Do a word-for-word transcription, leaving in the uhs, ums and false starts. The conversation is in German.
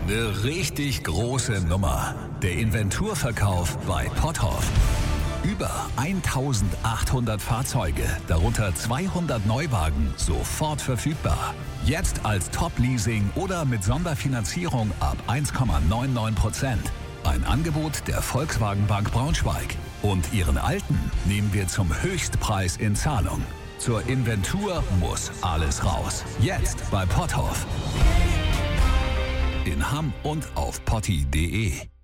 Eine richtig große Nummer. Der Inventurverkauf bei Potthoff. Über eintausendachthundert Fahrzeuge, darunter zweihundert Neuwagen, sofort verfügbar. Jetzt als Top-Leasing oder mit Sonderfinanzierung ab eins Komma neunundneunzig Prozent. Ein Angebot der Volkswagen Bank Braunschweig. Und Ihren alten nehmen wir zum Höchstpreis in Zahlung. Zur Inventur muss alles raus. Jetzt bei Potthoff. In Hamm und auf potti punkt de.